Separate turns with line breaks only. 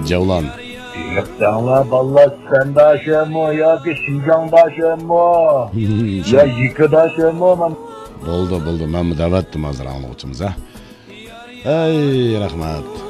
Javlon.
Yıktığınla balla sendaşımı ya ki Şinjandaşımı ya Yıkıdaşımı
Bo'ldi, men davatdim hozir anglag'uchimiz, ha. Ey, rahmat.